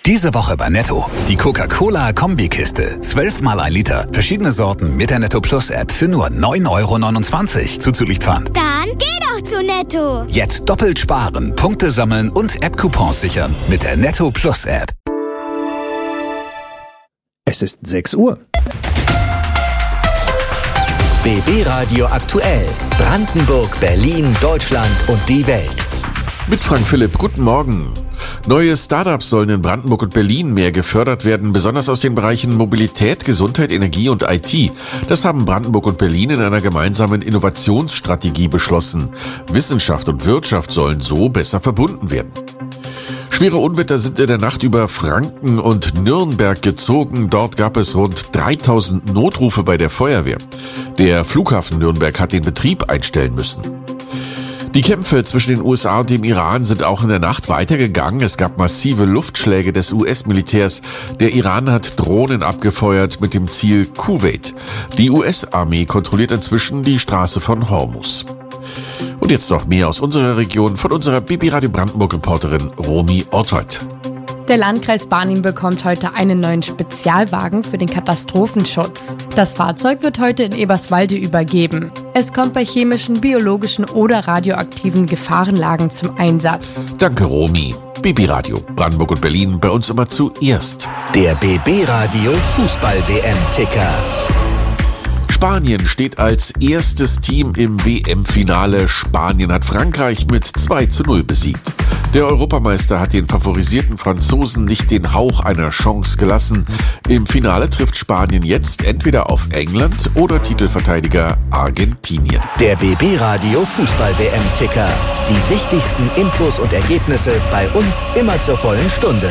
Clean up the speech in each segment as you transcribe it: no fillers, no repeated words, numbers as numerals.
Diese Woche bei Netto. Die Coca-Cola Kombikiste. 12 mal 1 Liter. Verschiedene Sorten mit der Netto Plus App für nur 9,29 € zuzüglich Pfand. Dann geh doch zu Netto. Jetzt doppelt sparen, Punkte sammeln und App-Coupons sichern mit der Netto Plus App. Es ist 6 Uhr. BB Radio aktuell. Brandenburg, Berlin, Deutschland und die Welt. Mit Frank Philipp, guten Morgen. Neue Startups sollen in Brandenburg und Berlin mehr gefördert werden, besonders aus den Bereichen Mobilität, Gesundheit, Energie und IT. Das haben Brandenburg und Berlin in einer gemeinsamen Innovationsstrategie beschlossen. Wissenschaft und Wirtschaft sollen so besser verbunden werden. Schwere Unwetter sind in der Nacht über Franken und Nürnberg gezogen. Dort gab es rund 3000 Notrufe bei der Feuerwehr. Der Flughafen Nürnberg hat den Betrieb einstellen müssen. Die Kämpfe zwischen den USA und dem Iran sind auch in der Nacht weitergegangen. Es gab massive Luftschläge des US-Militärs. Der Iran hat Drohnen abgefeuert mit dem Ziel Kuwait. Die US-Armee kontrolliert inzwischen die Straße von Hormuz. Und jetzt noch mehr aus unserer Region von unserer BB Radio Brandenburg-Reporterin Romy Ortwald. Der Landkreis Barnim bekommt heute einen neuen Spezialwagen für den Katastrophenschutz. Das Fahrzeug wird heute in Eberswalde übergeben. Es kommt bei chemischen, biologischen oder radioaktiven Gefahrenlagen zum Einsatz. Danke, Romy. BB Radio Brandenburg und Berlin, bei uns immer zuerst. Der BB Radio Fußball-WM-Ticker. Spanien steht als erstes Team im WM-Finale. Spanien hat Frankreich mit 2:0 besiegt. Der Europameister hat den favorisierten Franzosen nicht den Hauch einer Chance gelassen. Im Finale trifft Spanien jetzt entweder auf England oder Titelverteidiger Argentinien. Der BB Radio Fußball-WM-Ticker. Die wichtigsten Infos und Ergebnisse bei uns immer zur vollen Stunde.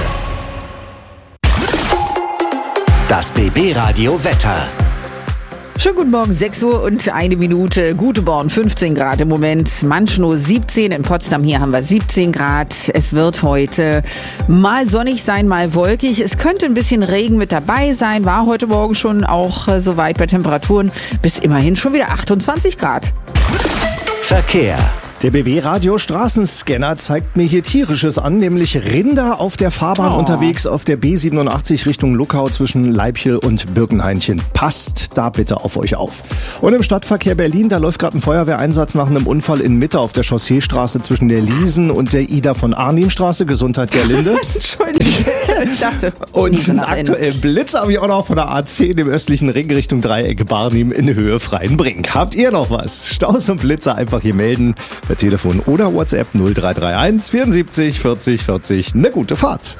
Das BB Radio Wetter. Schönen guten Morgen, 6 Uhr und 1 Minute. Guteborn, 15 Grad im Moment. Manchnow 17, in Potsdam hier haben wir 17 Grad. Es wird heute mal sonnig sein, mal wolkig. Es könnte ein bisschen Regen mit dabei sein. War heute Morgen schon auch soweit bei Temperaturen bis immerhin schon wieder 28 Grad. Verkehr. Der BB-Radio Straßenscanner zeigt mir hier Tierisches an, nämlich Rinder auf der Fahrbahn unterwegs auf der B87 Richtung Luckau zwischen Leibchel und Birkenhainchen. Passt da bitte auf euch auf. Und im Stadtverkehr Berlin, da läuft gerade ein Feuerwehreinsatz nach einem Unfall in Mitte auf der Chausseestraße zwischen der Liesen und der Ida von Arnim-Straße. Gesundheit, Gerlinde. Entschuldigung, ich dachte. Und einen aktuellen Blitz habe ich auch noch von der A10 im östlichen Ring Richtung Dreieck Barnim in Höhe Freienbrink. Habt ihr noch was? Staus und Blitze einfach hier melden. Per Telefon oder WhatsApp 0331 74 40 40. Eine gute Fahrt.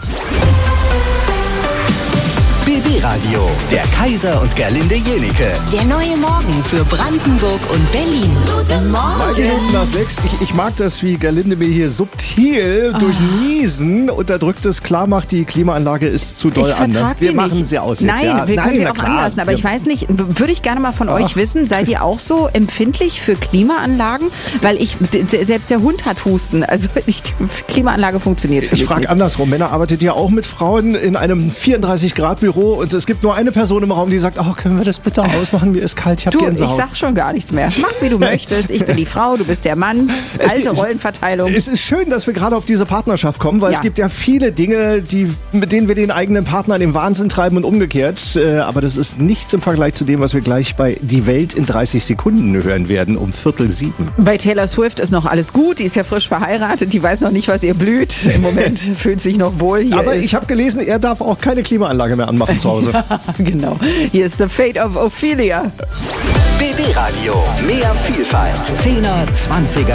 BB Radio, der Kaiser und Gerlinde Jenike. Der neue Morgen für Brandenburg und Berlin. Guten Mal Minuten nach 6. Ich mag das, wie Gerlinde mir hier subtil durch Niesen unterdrücktes klar macht, die Klimaanlage ist zu doll an. Wir machen sie aus jetzt. Nein, wir können sie auch anlassen. Aber ich weiß nicht, würde ich gerne mal von euch wissen, seid ihr auch so empfindlich für Klimaanlagen? Weil selbst der Hund hat Husten. Also die Klimaanlage funktioniert für mich Ich frage andersrum. Männer arbeitet ja auch mit Frauen in einem 34-Grad-Büro und es gibt nur eine Person im Raum, die sagt, können wir das bitte ausmachen? Mir ist kalt, ich habe Gänsehaut. Ich sag schon gar nichts mehr. Mach, wie du möchtest. Ich bin die Frau, du bist der Mann. Alte Rollenverteilung. Es ist schön, dass wir gerade auf diese Partnerschaft kommen, weil es gibt ja viele Dinge, mit denen wir den eigenen Partner in den Wahnsinn treiben und umgekehrt. Aber das ist nichts im Vergleich zu dem, was wir gleich bei Die Welt in 30 Sekunden hören werden, um 6:45. Bei Taylor Swift ist noch alles gut. Die ist ja frisch verheiratet. Die weiß noch nicht, was ihr blüht. Im Moment fühlt sich noch wohl. Aber ich habe gelesen, er darf auch keine Klimaanlage mehr anmachen zu Hause. Genau. Hier ist The Fate of Ophelia. BB Radio, mehr Vielfalt. 10er, 20er